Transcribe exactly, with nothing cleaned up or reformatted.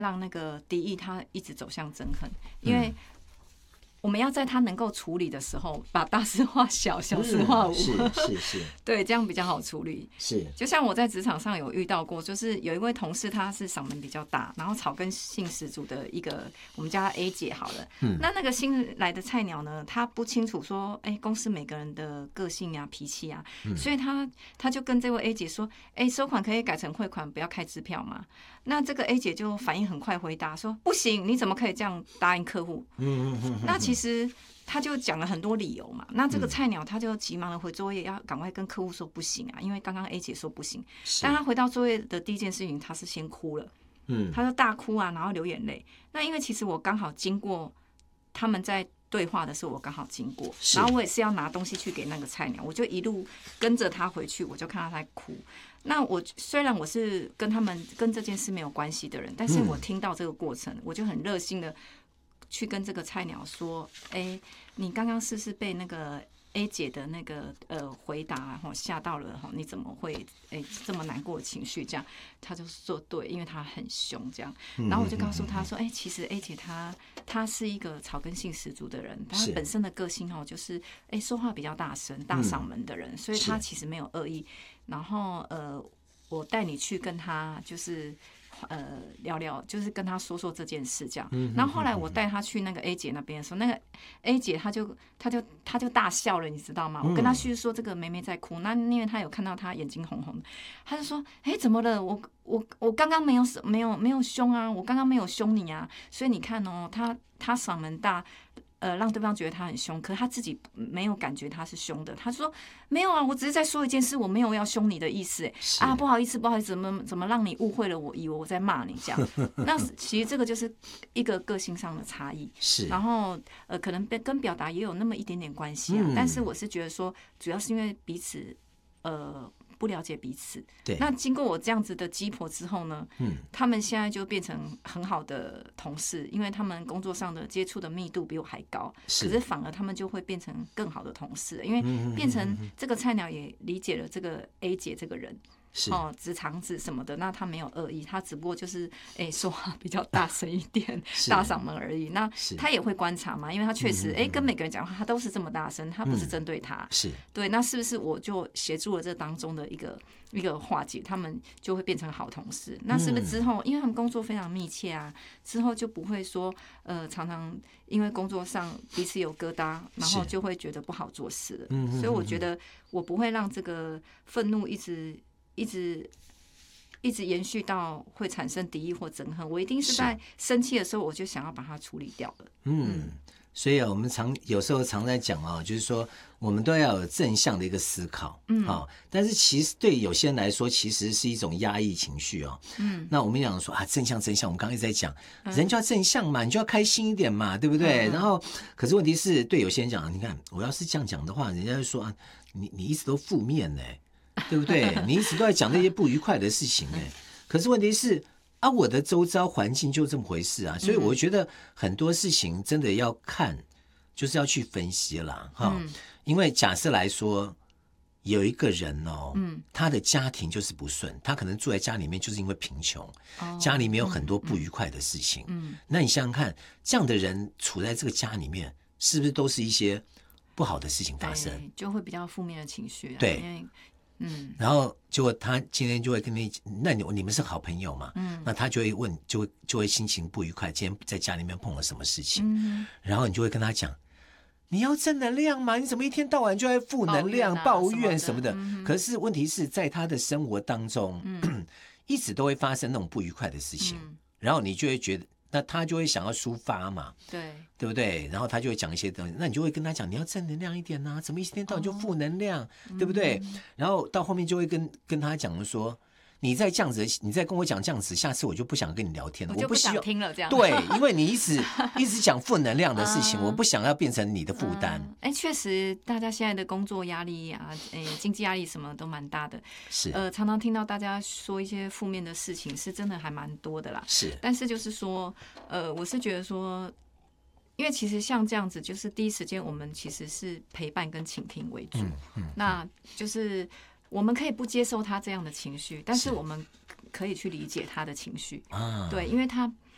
让那个敌意他一直走向憎恨，因为我们要在他能够处理的时候，把大事化小，小事化无， 嗯、是是是， 对，这样比较好处理。 是，就像我在职场上有遇到过，就是有一位同事，他是嗓门比较大，然后草根性十足的一个，我们叫他 A 姐好了。嗯，那那个新来的菜鸟呢，他不清楚说，哎、欸，公司每个人的个性啊、脾气啊，嗯、所以他他就跟这位 A 姐说，哎、欸，收款可以改成汇款，不要开支票嘛。那这个 A 姐就反应很快，回答说：“不行，你怎么可以这样答应客户？”嗯嗯嗯。那其实他就讲了很多理由嘛。那这个菜鸟他就急忙的回座位，要赶快跟客户说不行啊，因为刚刚 A 姐说不行。但他回到座位的第一件事情，他是先哭了。嗯。他就大哭啊，然后流眼泪。那因为其实我刚好经过他们在对话的时候，我刚好经过，然后我也是要拿东西去给那个菜鸟，我就一路跟着他回去，我就看他在哭。那我虽然我是跟他们跟这件事没有关系的人，但是我听到这个过程，我就很热心的去跟这个菜鸟说：“哎、欸，你刚刚是不是被那个 A 姐的那个呃回答哈吓到了哈？你怎么会哎、欸、这么难过的情绪？”这样他就说：“对，因为他很凶这样。”然后我就告诉他说：“哎、欸，其实 A 姐她她是一个草根性十足的人，她本身的个性哦就是哎、欸、说话比较大声、大嗓门的人，所以她其实没有恶意。然后呃，我带你去跟他就是呃聊聊，就是跟他说说这件事这样。然后后来我带他去那个 A 姐那边的时候，那个 A 姐她就她就她就大笑了，你知道吗？我跟她叙述说这个妹妹在哭，那因为她有看到她眼睛红红的，她就说：“哎、欸，怎么了？我我我刚刚没有没有没有凶啊，我刚刚没有凶你啊。所以你看哦，她她嗓门大。”呃，让对方觉得他很凶，可是他自己没有感觉他是凶的。他说：“没有啊，我只是在说一件事，我没有要凶你的意思。哎，啊，不好意思，不好意思，怎么怎么让你误会了我，以为我在骂你这样。那其实这个就是一个个性上的差异。是，然后呃，可能跟表达也有那么一点点关系啊。嗯、但是我是觉得说，主要是因为彼此呃。”不了解彼此，对。那经过我这样子的鸡婆之后呢，嗯，他们现在就变成很好的同事，因为他们工作上的接触的密度比我还高，是可是反而他们就会变成更好的同事，因为变成这个菜鸟也理解了这个 A 姐这个人。哦，直肠子什么的，那他没有恶意，他只不过就是哎、欸、说话比较大声一点，大嗓门而已。那他也会观察嘛，因为他确实哎、欸、跟每个人讲话，他都是这么大声，他不是针对他。是、嗯、对，那是不是我就协助了这当中的一个一个化解，他们就会变成好同事？那是不是之后，因为他们工作非常密切啊，之后就不会说呃常常因为工作上彼此有疙瘩，然后就会觉得不好做事了。嗯，所以我觉得我不会让这个愤怒一直。一直一直延续到会产生敌意或憎恨，我一定是在生气的时候，我就想要把它处理掉了。 嗯，所以啊，我们常有时候常在讲啊，就是说我们都要有正向的一个思考，嗯，啊，但是其实对有些人来说，其实是一种压抑情绪哦。嗯，那我们讲说啊，正向正向，我们刚刚一直在讲，人就要正向嘛，你就要开心一点嘛，对不对？嗯、然后，可是问题是对有些人讲，你看我要是这样讲的话，人家就说啊，你你一直都负面呢、欸。对不对？你一直都在讲那些不愉快的事情哎，可是问题是啊，我的周遭环境就这么回事啊，所以我觉得很多事情真的要看，就是要去分析啦哈。嗯、因为假设来说，有一个人哦，嗯，他的家庭就是不顺，他可能住在家里面就是因为贫穷，哦、家里面有很多不愉快的事情。嗯，那你想想看，这样的人处在这个家里面，是不是都是一些不好的事情发生？ 就会比较负面的情绪、啊。 对。 因为嗯， 然后结果他今天就会跟你，那你你们是好朋友嘛？嗯，那他就会问，就会就会心情不愉快，今天在家里面碰了什么事情？嗯，然后你就会跟他讲，你要正能量嘛，你怎么一天到晚就在负能量、抱怨、啊、抱怨什么的？嗯、可是问题是在他的生活当中，嗯、一直都会发生那种不愉快的事情，嗯、然后你就会觉得。那他就会想要抒发嘛，对对不对？然后他就会讲一些东西，那你就会跟他讲，你要正能量一点啊，怎么一天到晚就负能量，哦、对不对？嗯、然后到后面就会跟跟他讲说，你再这样子，你再跟我讲这样子，下次我就不想跟你聊天了， 我就不想听了这样。 对，因为你一直一直讲负能量的事情，嗯、我不想要变成你的负担。 哎、嗯，确实，大家现在的工作压力啊，哎，经济压力什么都蛮大的。是，呃，常常听到大家说一些负面的事情，是真的还蛮多的啦。是，但是就是说，呃，我是觉得说。因为其实像这样子，就是第一时间我们其实是陪伴跟倾听为主，嗯嗯、那就是我们可以不接受他这样的情绪，但是我们可以去理解他的情绪，啊、对，因为他